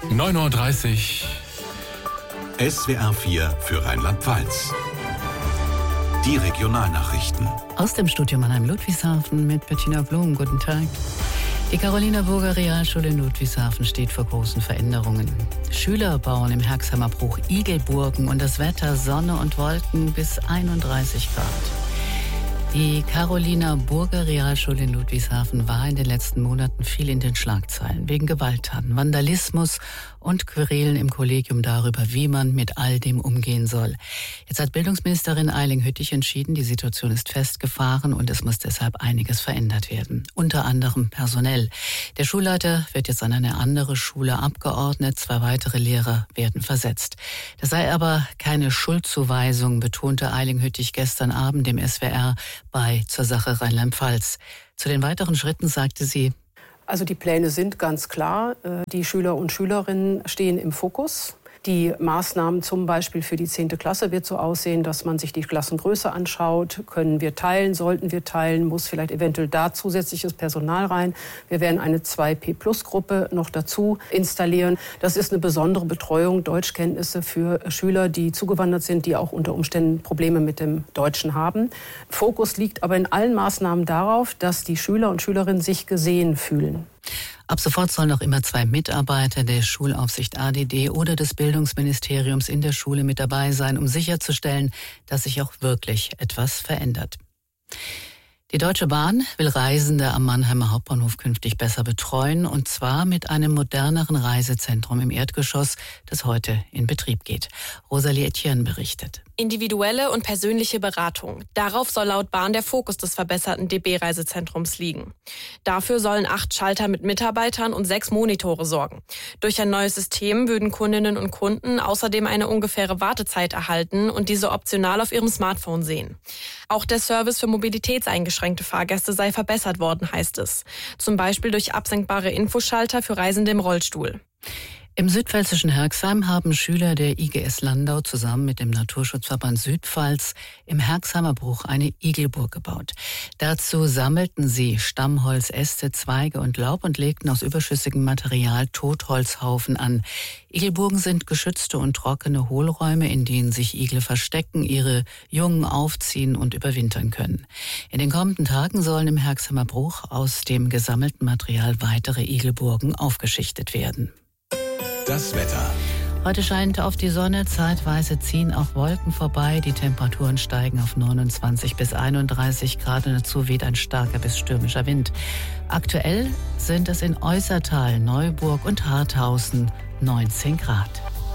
9:30 Uhr. SWR 4 für Rheinland-Pfalz. Die Regionalnachrichten. Aus dem Studio Mannheim-Ludwigshafen mit Bettina Blum. Guten Tag. Die Carolina-Burger Realschule in Ludwigshafen steht vor großen Veränderungen. Schüler bauen im Herxheimer Bruch Igelburgen und das Wetter Sonne und Wolken bis 31 Grad. Die Carolina-Burger Realschule in Ludwigshafen war in den letzten Monaten viel in den Schlagzeilen wegen Gewalttaten, Vandalismus und Querelen im Kollegium darüber, wie man mit all dem umgehen soll. Jetzt hat Bildungsministerin Eiling-Hüttich entschieden, die Situation ist festgefahren und es muss deshalb einiges verändert werden. Unter anderem personell. Der Schulleiter wird jetzt an eine andere Schule abgeordnet, 2 weitere Lehrer werden versetzt. Das sei aber keine Schuldzuweisung, betonte Eiling-Hüttich gestern Abend im SWR bei Zur Sache Rheinland-Pfalz. Zu den weiteren Schritten sagte sie: Also die Pläne sind ganz klar. Die Schüler und Schülerinnen stehen im Fokus. Die Maßnahmen zum Beispiel für die 10. Klasse wird so aussehen, dass man sich die Klassengröße anschaut. Können wir teilen, sollten wir teilen, muss vielleicht eventuell da zusätzliches Personal rein. Wir werden eine 2P-Plus-Gruppe noch dazu installieren. Das ist eine besondere Betreuung, Deutschkenntnisse für Schüler, die zugewandert sind, die auch unter Umständen Probleme mit dem Deutschen haben. Fokus liegt aber in allen Maßnahmen darauf, dass die Schüler und Schülerinnen sich gesehen fühlen. Ab sofort sollen noch immer 2 Mitarbeiter der Schulaufsicht ADD oder des Bildungsministeriums in der Schule mit dabei sein, um sicherzustellen, dass sich auch wirklich etwas verändert. Die Deutsche Bahn will Reisende am Mannheimer Hauptbahnhof künftig besser betreuen, und zwar mit einem moderneren Reisezentrum im Erdgeschoss, das heute in Betrieb geht. Rosalie Etienne berichtet. Individuelle und persönliche Beratung. Darauf soll laut Bahn der Fokus des verbesserten DB-Reisezentrums liegen. Dafür sollen 8 Schalter mit Mitarbeitern und 6 Monitore sorgen. Durch ein neues System würden Kundinnen und Kunden außerdem eine ungefähre Wartezeit erhalten und diese optional auf ihrem Smartphone sehen. Auch der Service für mobilitätseingeschränkte Fahrgäste sei verbessert worden, heißt es. Zum Beispiel durch absenkbare Infoschalter für Reisende im Rollstuhl. Im südpfälzischen Herxheim haben Schüler der IGS Landau zusammen mit dem Naturschutzverband Südpfalz im Herxheimer Bruch eine Igelburg gebaut. Dazu sammelten sie Stammholz, Äste, Zweige und Laub und legten aus überschüssigem Material Totholzhaufen an. Igelburgen sind geschützte und trockene Hohlräume, in denen sich Igel verstecken, ihre Jungen aufziehen und überwintern können. In den kommenden Tagen sollen im Herxheimer Bruch aus dem gesammelten Material weitere Igelburgen aufgeschichtet werden. Das Wetter. Heute scheint auf die Sonne, zeitweise ziehen auch Wolken vorbei. Die Temperaturen steigen auf 29 bis 31 Grad und dazu weht ein starker bis stürmischer Wind. Aktuell sind es in Eußertal, Neuburg und Harthausen 19 Grad.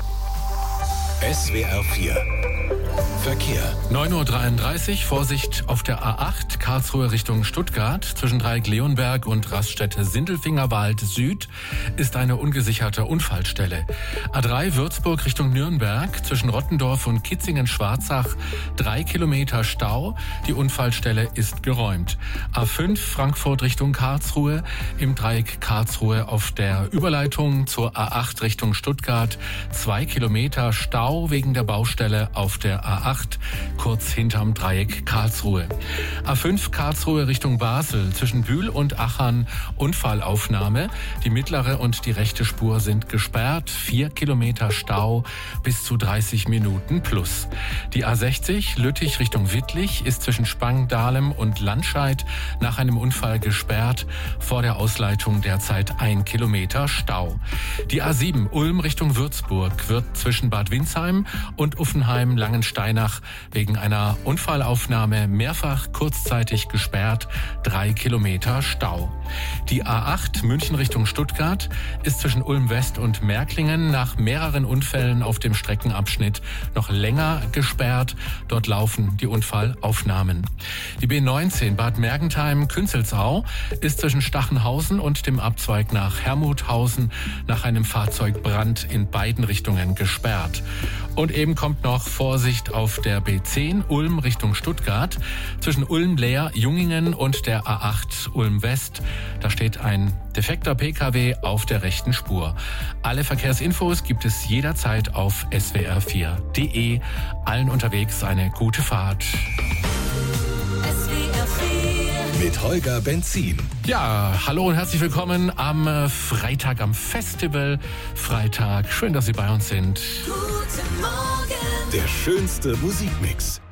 SWR 4 Verkehr. 9:33 Uhr, Vorsicht auf der A8, Karlsruhe Richtung Stuttgart. Zwischen Dreieck-Leonberg und Raststätte Sindelfingerwald Süd ist eine ungesicherte Unfallstelle. A3 Würzburg Richtung Nürnberg, zwischen Rottendorf und Kitzingen-Schwarzach 3 Kilometer Stau. Die Unfallstelle ist geräumt. A5 Frankfurt Richtung Karlsruhe, im Dreieck Karlsruhe auf der Überleitung zur A8 Richtung Stuttgart 2 Kilometer Stau wegen der Baustelle auf der A8, kurz hinterm Dreieck Karlsruhe. A5 Karlsruhe Richtung Basel, zwischen Bühl und Achern Unfallaufnahme. Die mittlere und die rechte Spur sind gesperrt. 4 Kilometer Stau bis zu 30 Minuten plus. Die A60 Lüttich Richtung Wittlich ist zwischen Spangdahlem und Landscheid nach einem Unfall gesperrt. Vor der Ausleitung derzeit 1 Kilometer Stau. Die A7 Ulm Richtung Würzburg wird zwischen Bad Windsheim und Uffenheim-Langensteinach wegen einer Unfallaufnahme mehrfach kurzzeitig gesperrt. 3 Kilometer Stau. Die A8 München Richtung Stuttgart ist zwischen Ulm West und Märklingen nach mehreren Unfällen auf dem Streckenabschnitt noch länger gesperrt. Dort laufen die Unfallaufnahmen. Die B19 Bad Mergentheim-Künzelsau ist zwischen Stachenhausen und dem Abzweig nach Hermuthausen nach einem Fahrzeugbrand in beiden Richtungen gesperrt. Und eben kommt noch Vorsicht auf der B10 Ulm Richtung Stuttgart zwischen Ulm-Leer, Jungingen und der A8 Ulm West. Da steht ein defekter Pkw auf der rechten Spur. Alle Verkehrsinfos gibt es jederzeit auf swr4.de. Allen unterwegs eine gute Fahrt. SWR 4 Mit Holger Benzin. Ja, hallo und herzlich willkommen am Freitag, am Festival Freitag. Schön, dass Sie bei uns sind. Guten Morgen. Der schönste Musikmix